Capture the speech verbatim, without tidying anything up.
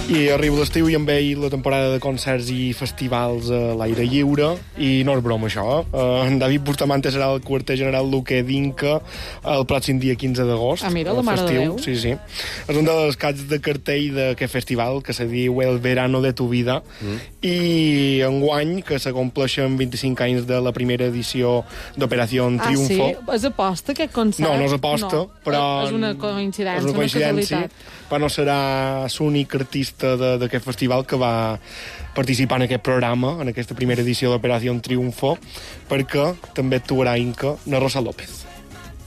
I arriba l'estiu i amb ell la temporada de concerts i festivals a l'aire lliure, i no és broma això, eh? En David Bustamante serà el quarter general Luque d'Inca el pròxim dia quinze d'agost. Ah, mira, la mare de Déu. Sí, sí. És un dels cats de cartell d'aquest festival, que se diu El verano de tu vida, mm. i enguany, que se compleixen vint-i-cinc anys de la primera edició d'Operació Triunfo. Ah, sí? És aposta, aquest concert? No, no és aposta, no. però... És una coincidència, és una, coincidència, una casualitat. Però no serà l'únic artista d'aquest festival que va participar en aquest programa, en aquesta primera edició d'Operació Triunfo, perquè també actuarà Inca, na Rosa López.